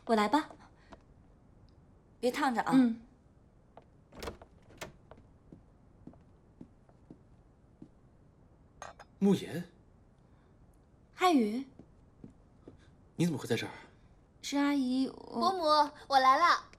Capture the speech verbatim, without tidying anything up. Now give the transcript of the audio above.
我来吧， 别烫着啊。 嗯。 慕言， 汉语， 你怎么会在这儿？ 是阿姨，我伯母，我来了。